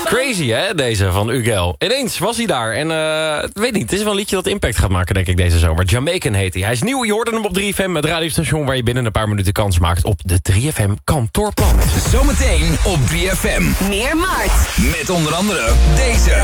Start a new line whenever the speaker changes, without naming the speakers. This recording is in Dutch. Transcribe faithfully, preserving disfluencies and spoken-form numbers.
Crazy, hè, deze van Ugel. Ineens was hij daar. En uh, ik weet niet, het is wel een liedje dat impact gaat maken, denk ik, deze zomer. Jamaican heet hij. Hij is nieuw, je hoorde hem op drie F M, het radiostation waar je binnen een paar minuten kans maakt op de drie F M kantoorplan.
Zometeen op drie F M.
Meer Mart.
Met onder andere deze.